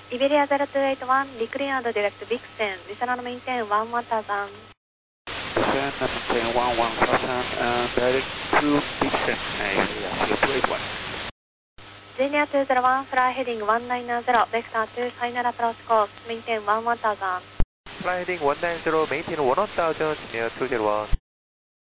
Iberia 0281, declared direct Vixen, Listener maintain 11000. Listener maintain 11000, direct to Vixen, Iberia 0281. Genia 201, fly heading 190, vector to final approach course, maintain 11000. Fly heading 190, maintain 11000, Genia 201.